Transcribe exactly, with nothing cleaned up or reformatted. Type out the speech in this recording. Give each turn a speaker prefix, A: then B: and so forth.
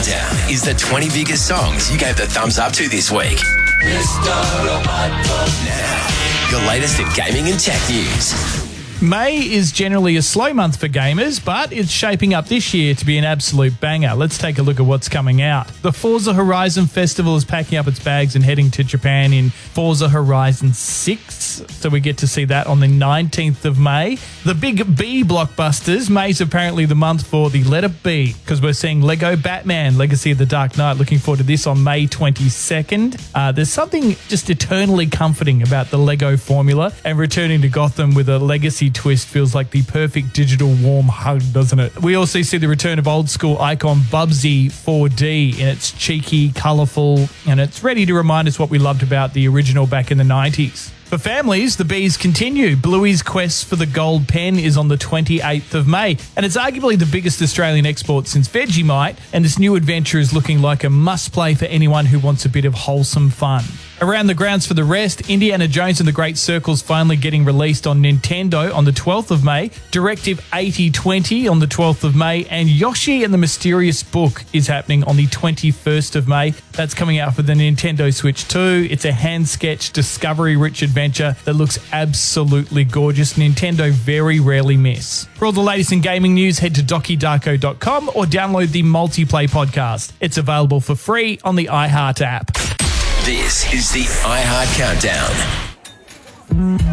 A: Countdown is the twenty biggest songs you gave the thumbs up to this week. Now, your latest in gaming and tech news.
B: May is generally a slow month for gamers, but it's shaping up this year to be an absolute banger. Let's take a look at what's coming out. The Forza Horizon Festival is packing up its bags and heading to Japan in Forza Horizon six, so we get to see that on the nineteenth of May. The big B blockbusters, May's apparently the month for the letter B, because we're seeing Lego Batman, Legacy of the Dark Knight. Looking forward to this on May twenty-second. Uh, there's something just eternally comforting about the Lego formula, and returning to Gotham with a legacy twist feels like the perfect digital warm hug, doesn't it? We also see the return of old school icon Bubsy four D, and it's cheeky, colourful, and it's ready to remind us what we loved about the original back in the nineties. For families, the bees continue. Bluey's quest for the gold pen is on the twenty-eighth of May, and it's arguably the biggest Australian export since Vegemite, and this new adventure is looking like a must-play for anyone who wants a bit of wholesome fun. Around the grounds for the rest, Indiana Jones and the Great Circle's finally getting released on Nintendo on the twelfth of May, Directive eighty twenty on the twelfth of May, and Yoshi and the Mysterious Book is happening on the twenty-first of May. That's coming out for the Nintendo Switch two. It's a hand-sketched, discovery-rich adventure that looks absolutely gorgeous. Nintendo very rarely miss. For all the latest in gaming news, head to doki darko dot com or download the Multiplay podcast. It's available for free on the iHeart app.
A: This is the iHeart Countdown.